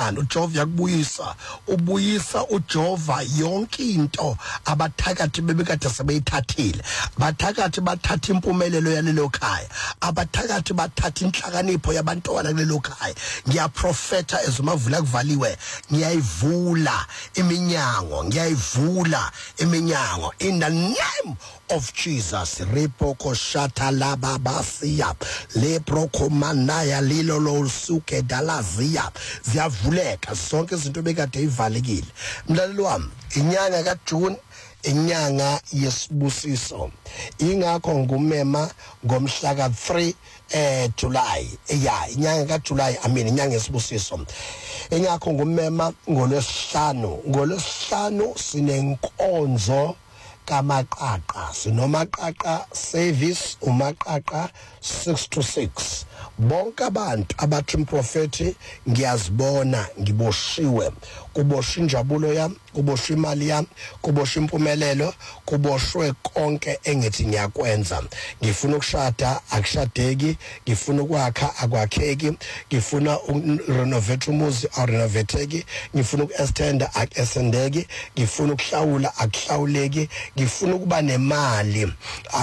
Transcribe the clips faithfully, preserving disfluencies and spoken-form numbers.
kanjani uJehova yakubuyisa ubuyisa uJehova yonke into abathakathi bebekade sebeyithathile abathakathi bathatha impumelelo yalelo khaya abathakathi bathatha inhlakanipho yabantwana kulelo khaya ngiyaprofeta ezumavula kuvaliwe ngiyayivula iminyango ngiyayivula iminyango in the name of Jesus. Repoko shata la babasiya leproko manaya lilo lo suke dalazia ziyavuleka zonke izinto bekade ivalekile. Mlaleli wami inyanga kaJune inyanga yesibusiso ingakho ngumema ngomhla ka three eh July yeah inyanga kaJuly I mean inyanga yesibusiso ingakho ngumema ngolwesihlanu ngolwesihlanu sinenkonzo kamaqaqa sinomaqaqa service umaqaqa six to six bonke abantu abathi umprofeti ngiyazibona ngiboshiwe kubosha injabulo yami kubosha imali yami kubosha impumelelo kuboshwe konke engithi ngiyakwenza ngifuna ukushada akushadeki ngifuna ukwakha akwakheki ngifuna ukurenovate umuzi awurenovateki ngifuna ukuextenda akuextendeki ngifuna ukuhlawula akuhlawuleki ngifuna ukuba nemali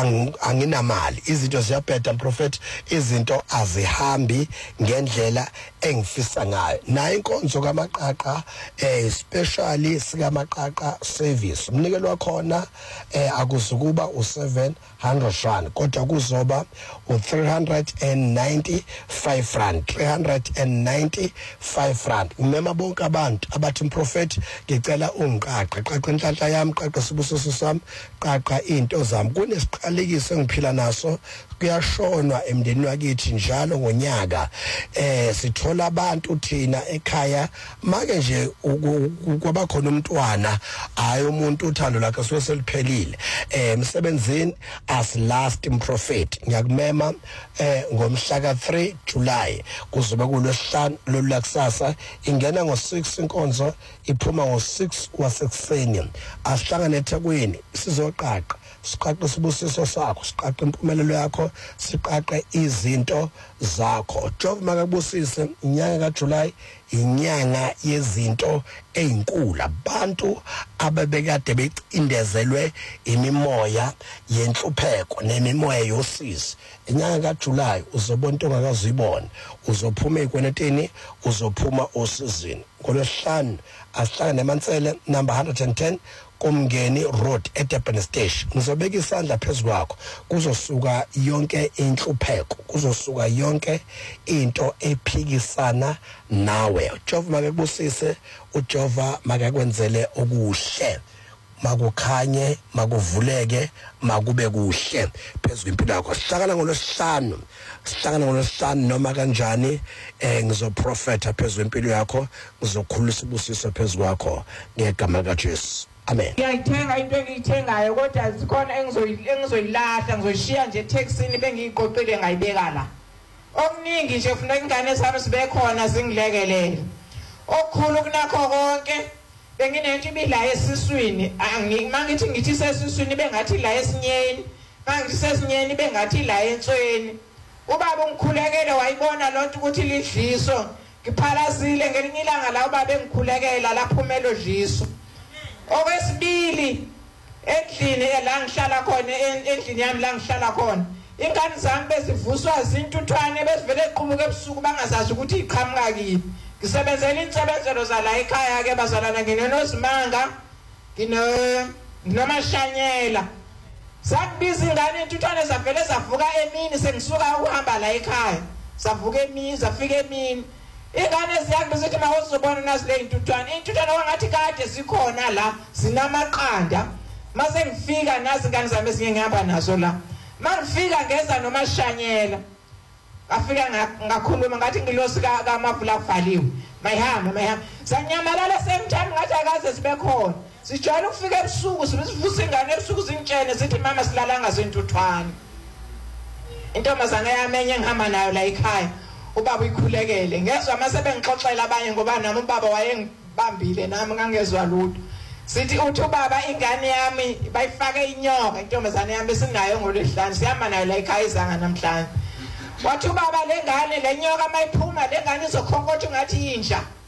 anginamali izinto ziyabheda prophet izinto azihambi ngendlela engifisa ngayo na inkonzo kamaqaqa eh especially sikamaqaqa service umnikelo wakhona eh akuzukuba u seven hundred rand kodwa kuzoba u three hundred ninety-five rand three hundred ninety-five rand umema bonke abantu abathi umprofeti ngicela ungiqaqa qaqa inhlanhla yami qaqa sibusiso sami qaqa into zami kunesiqalekiso engiphila naso kuyashonwa emndeni wakithi njalo ngonyaka eh sithola abantu thina ekhaya make nje kwaba khona umntwana hayi umuntu uthando lakhe soseliphelile eh emsebenzini as last prophet ngiyakumema eh ngomhla ka three July kuzobe kulwesihlanu lolakusasa ingena ngo six inkonzo iphuma ngo six wasekuseni asihlangane eThekwini sizoqaqa siqaqe sibusiso sakho siqaqe impumelelo yakho siqaqe izinto zakho Jehova makakubusise inyanga kaJuly inyanga yezinto ezinkulu abantu ababekade becindezelwe imimoya yenhlupheko nemimoya yosizi inyanga kaJuly uzobona into ongakazibona uzophuma ekwenetini uzophuma osizini ngolwesihlanu asihlangane neMansele number one hundred ten Komngeni Road eDurban Station ngizobeka isandla phezulu kwakho kuzosuka yonke inhlupheko kuzosuka yonke into ephikisana nawe uJehova makakubusise uJehova makakwenzele okuhle makukhanye makuvuleke makube kuhle phezulu impilo yakho sihlakana ngolwesihlanu sihlakana ngolwesihlanu noma kanjani eh ngizoprofeta phezulu impilo yakho ngizokhulisa ubusiso phezulu kwakho ngegama likaJesu amen. Ngiyayithenga into engiyithengayo kodwa zikhona engizoyilahla ngizoyishiya nje taxini bengiyiqoqile ngayibeka la. Okuningi nje ufuna ingane zami sibe khona zingilekelele. Okukhulu kunakho konke benginento ibila esiswini angimangithi ngithi sesiswini bengathi la esinyeni mangithi sesinyeni bengathi la entsweni. Ubaba ungikhulekele wayibona lonto ukuthi lidliso ngiphalazile ngelinye ilanga la ubaba engikhulekela laphumelo dliso. Okwesibili endlini la ngihlala khona endlini yami la ngihlala khona ingane zami bezivuswa zintuthwane bezivele eqhumuka ebusuku bangazazi ukuthi iqhamuka kipi ngisebenzela insebenzelo zala ekhaya ke bazalana nginenozimanga ngino nomashanyela sakubiza ingane intuthwane zavele zavuka emini sengisuka ukuhamba la ekhaya zavuka emini zafika emini ingane ziyakubiza ukuthi mawuzobona nazi le intuthwane intuthwane wangathi kade zikhona la zinamaqanda mase ngifika nazi ingane zami ezinye ngihamba nazo la mangifika ngeza nomashanyela afika ngakhuluma ngathi ngilosi kaMavula kuvaliwe mayihamba mayihamba sanyamalala same time ngathi akaze sibe khona sijwayele ukufika ebusuku sivusa ingane ebusuku zingitshene sithi mama silalanga zentuthwane intombazane yami enye ngihamba nayo la ekhaya ubaba uyikhulekele ngezwe mase bengixoxela abanye ngoba nami ubaba wayengibambile nami ngangezwa lutho sithi uthi ubaba ingane yami bayifake inyoka intombazane yami esinayo ngolesihlanu sihamba nayo la ekhaya izanga namhlanje wathi ubaba lengane lenyoka mayiphuma lengane izokhonkotha ngathi inja